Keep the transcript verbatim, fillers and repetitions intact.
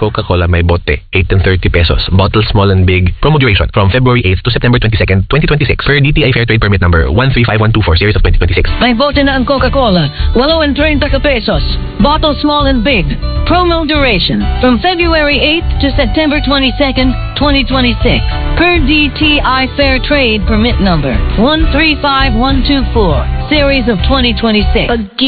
Coca-Cola may bote, eight and thirty pesos. Bottle small and big. Promo duration from February eighth to September twenty-second, twenty twenty-six. Per D T I Fair Trade Permit number one three five one two four series of twenty twenty-six. May bote na ang Coca-Cola. eight and thirty pesos. Bottle small and big. Promo duration from February eighth to September twenty-second, twenty twenty-six. Per D T I Fair Trade Permit number one three five one two four series of twenty twenty-six.